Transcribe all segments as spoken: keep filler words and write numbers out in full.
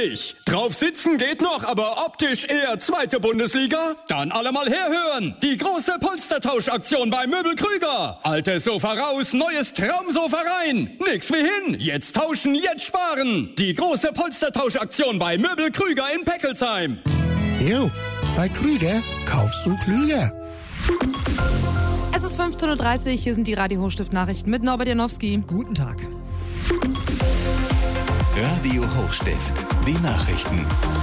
nicht. Drauf sitzen geht noch, aber optisch eher zweite Bundesliga? Dann alle mal herhören. Die große Polstertauschaktion bei Möbel Krüger. Altes Sofa raus, neues Traumsofa rein. Nix wie hin. Jetzt tauschen, jetzt sparen. Die große Polstertauschaktion bei Möbel Krüger in Peckelsheim. Jo, bei Krüger kaufst du klüger. Es ist fünfzehn Uhr dreißig, hier sind die Radio Hochstift-Nachrichten mit Norbert Janowski. Guten Tag. Radio Hochstift, die Nachrichten.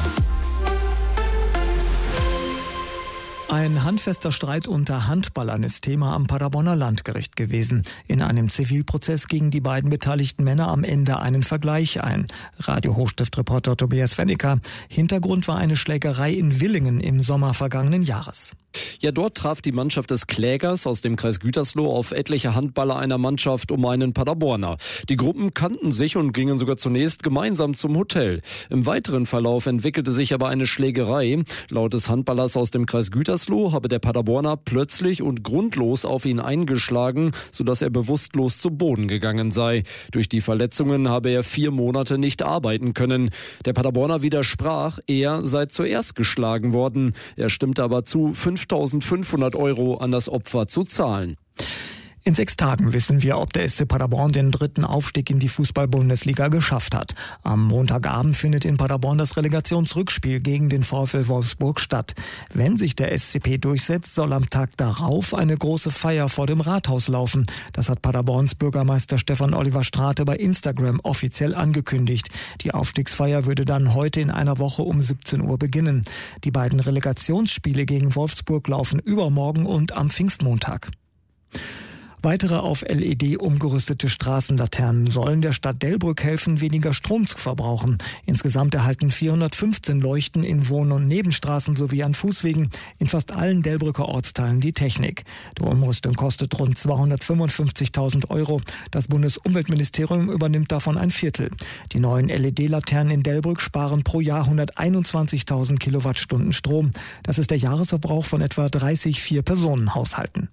Ein handfester Streit unter Handballern ist Thema am Paderborner Landgericht gewesen. In einem Zivilprozess gegen die beiden beteiligten Männer am Ende einen Vergleich ein. Radio Hochstift-Reporter Tobias Fennicker. Hintergrund war eine Schlägerei in Villingen im Sommer vergangenen Jahres. Ja, dort traf die Mannschaft des Klägers aus dem Kreis Gütersloh auf etliche Handballer einer Mannschaft um einen Paderborner. Die Gruppen kannten sich und gingen sogar zunächst gemeinsam zum Hotel. Im weiteren Verlauf entwickelte sich aber eine Schlägerei. Laut des Handballers aus dem Kreis Gütersloh habe der Paderborner plötzlich und grundlos auf ihn eingeschlagen, sodass er bewusstlos zu Boden gegangen sei. Durch die Verletzungen habe er vier Monate nicht arbeiten können. Der Paderborner widersprach, er sei zuerst geschlagen worden. Er stimmte aber zu, fünftausendfünfhundert Euro an das Opfer zu zahlen. In sechs Tagen wissen wir, ob der S C Paderborn den dritten Aufstieg in die Fußball-Bundesliga geschafft hat. Am Montagabend findet in Paderborn das Relegationsrückspiel gegen den VfL Wolfsburg statt. Wenn sich der S C P durchsetzt, soll am Tag darauf eine große Feier vor dem Rathaus laufen. Das hat Paderborns Bürgermeister Stefan Oliver Strate bei Instagram offiziell angekündigt. Die Aufstiegsfeier würde dann heute in einer Woche um siebzehn Uhr beginnen. Die beiden Relegationsspiele gegen Wolfsburg laufen übermorgen und am Pfingstmontag. Weitere auf L E D umgerüstete Straßenlaternen sollen der Stadt Delbrück helfen, weniger Strom zu verbrauchen. Insgesamt erhalten vierhundertfünfzehn Leuchten in Wohn- und Nebenstraßen sowie an Fußwegen in fast allen Delbrücker Ortsteilen die Technik. Die Umrüstung kostet rund zweihundertfünfundfünfzigtausend Euro. Das Bundesumweltministerium übernimmt davon ein Viertel. Die neuen L E D-Laternen in Delbrück sparen pro Jahr hunderteinundzwanzigtausend Kilowattstunden Strom. Das ist der Jahresverbrauch von etwa dreißig Vier-Personen-Haushalten.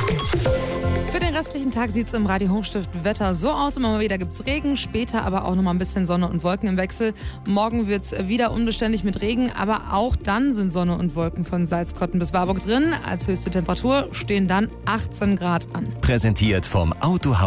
Für den restlichen Tag sieht es im Radio Hochstift Wetter so aus. Immer mal wieder gibt es Regen, später aber auch noch mal ein bisschen Sonne und Wolken im Wechsel. Morgen wird es wieder unbeständig mit Regen, aber auch dann sind Sonne und Wolken von Salzkotten bis Warburg drin. Als höchste Temperatur stehen dann achtzehn Grad an. Präsentiert vom Autohaus